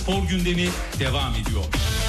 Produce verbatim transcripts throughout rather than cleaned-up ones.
spor gündemi devam ediyor.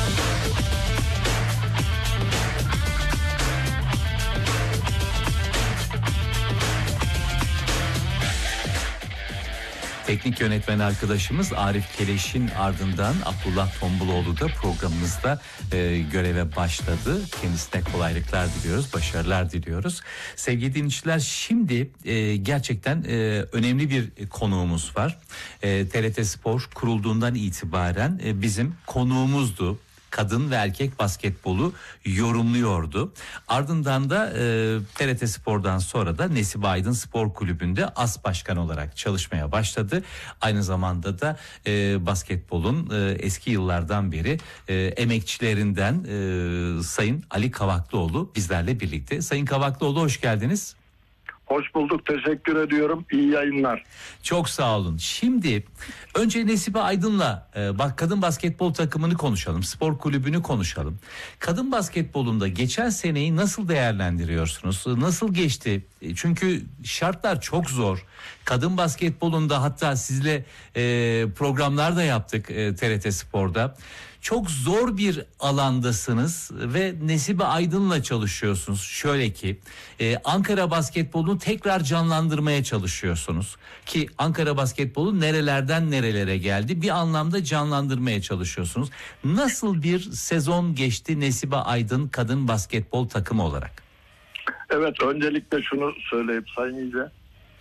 Teknik yönetmen arkadaşımız Arif Keleş'in ardından Abdullah Tombuloğlu da programımızda e, göreve başladı. Kendisine kolaylıklar diliyoruz, başarılar diliyoruz. Sevgili dinleyiciler, şimdi e, gerçekten e, önemli bir konuğumuz var. E, T R T Spor kurulduğundan itibaren e, bizim konuğumuzdu. Kadın ve erkek basketbolu yorumluyordu. Ardından da e, T R T Spor'dan sonra da Nesibe Aydın Spor Kulübü'nde as başkan olarak çalışmaya başladı. Aynı zamanda da e, basketbolun e, eski yıllardan beri e, emekçilerinden e, Sayın Ali Kavaklıoğlu bizlerle birlikte. Sayın Kavaklıoğlu, hoş geldiniz. Hoş bulduk, teşekkür ediyorum. İyi yayınlar. Çok sağ olun. Şimdi önce Nesibe Aydın'la e, bak kadın basketbol takımını konuşalım. Spor kulübünü konuşalım. Kadın basketbolunda geçen seneyi nasıl değerlendiriyorsunuz? Nasıl geçti? E, çünkü şartlar çok zor. Kadın basketbolunda hatta sizle e, programlar da yaptık e, T R T Spor'da. Çok zor bir alandasınız ve Nesibe Aydın'la çalışıyorsunuz. Şöyle ki e, Ankara basketbolunu tekrar canlandırmaya çalışıyorsunuz. Ki Ankara basketbolu nerelerden nerelere geldi, bir anlamda canlandırmaya çalışıyorsunuz. Nasıl bir sezon geçti Nesibe Aydın kadın basketbol takımı olarak? Evet, öncelikle şunu söyleyip Sayın İze,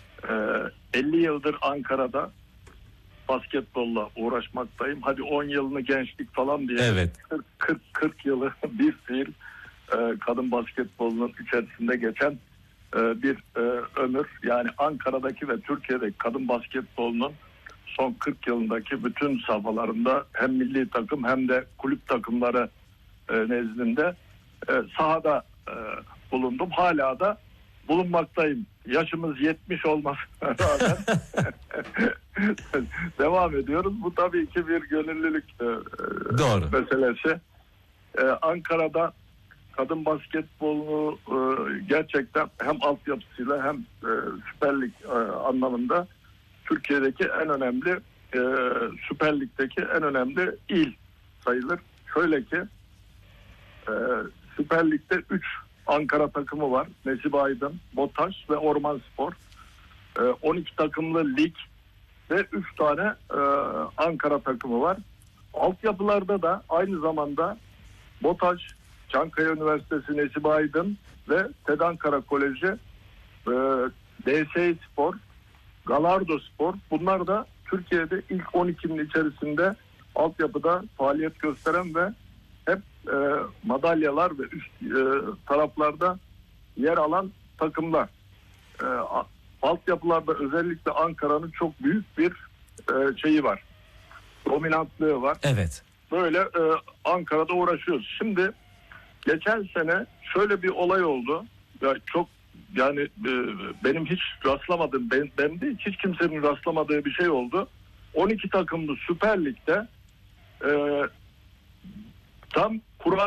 elli yıldır Ankara'da basketbolla uğraşmaktayım. Hadi on yılını gençlik falan diye. Evet. kırk kırk yılı bir fiil e, kadın basketbolunun içerisinde geçen e, bir e, ömür. Yani Ankara'daki ve Türkiye'deki kadın basketbolunun son kırk yılındaki bütün safhalarında hem milli takım hem de kulüp takımları e, nezdinde e, sahada e, bulundum. Hala da bulunmaktayım. Yaşımız yetmiş olmasına rağmen devam ediyoruz. Bu tabii ki bir gönüllülük e, Doğru. meselesi. E, Ankara'da kadın basketbolunu e, gerçekten hem altyapısıyla hem e, Süper Lig e, anlamında Türkiye'deki en önemli e, Süper Lig'deki en önemli il sayılır. Şöyle ki e, Süper Lig'de üç Ankara takımı var. Nesibe Aydın, BOTAŞ ve Ormanspor. E, on iki takımlı lig ve üç tane e, Ankara takımı var. Altyapılarda da aynı zamanda BOTAŞ, Çankaya Üniversitesi Nesibe Aydın ve TED Ankara Koleji, e, D S Spor, Galardo Spor, bunlar da Türkiye'de ilk on ikinin içerisinde altyapıda faaliyet gösteren ve hep e, madalyalar ve üst e, taraflarda yer alan takımlar. E, altyapılarda özellikle Ankara'nın çok büyük bir e, şeyi var. Dominantlığı var. Evet. Böyle e, Ankara'da uğraşıyoruz. Şimdi geçen sene şöyle bir olay oldu. Ya çok yani e, benim hiç rastlamadığım, ben, ben de hiç kimsenin rastlamadığı bir şey oldu. on iki takımlı Süper Lig'de e, tam